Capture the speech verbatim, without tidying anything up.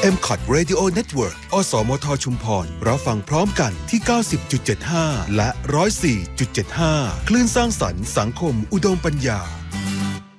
เอ็ม ซี โอ ที Radio Network อสมทชุมพรรับฟังพร้อมกันที่ เก้าสิบจุดเจ็ดห้า และ หนึ่งศูนย์สี่จุดเจ็ดห้า คลื่นสร้างสรรค์สังคมอุดมปัญญา